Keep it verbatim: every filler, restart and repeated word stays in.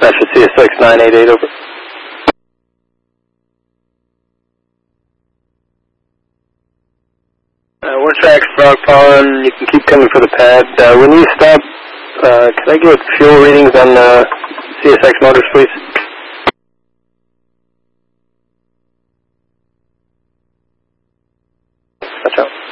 Master C S X nine eight eight, over. Uh, one track, Frog Pond, you can keep coming for the pad. Uh, when you stop, uh, can I get fuel readings on uh, C S X motors, please? Watch out.